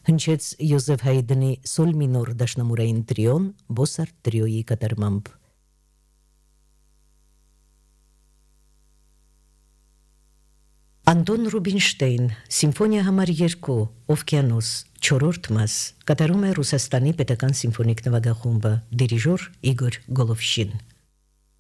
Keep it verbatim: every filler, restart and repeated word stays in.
հնչեց Յոզեֆ Հայդնի սոլ մինոր դաշնամուրային տրիոն բոսար տրիոյի կատարմամբ։ Անտոն Ռուբինշտեյն սիմֆոնիա համար երկու Օվկիանոս չորրորդ մաս կատարում է Ռուսաստանի պետական սիմֆոնիկ նվագախումբը դիրիժոր Իգոր Գոլովշին։